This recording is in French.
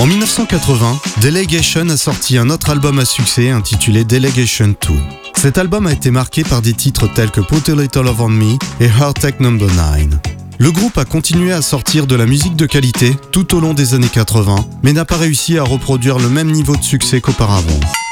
En 1980, Delegation a sorti un autre album à succès intitulé Delegation 2. Cet album a été marqué par des titres tels que Put a Little Love on Me et Heartache No. 9. Le groupe a continué à sortir de la musique de qualité tout au long des années 80, mais n'a pas réussi à reproduire le même niveau de succès qu'auparavant.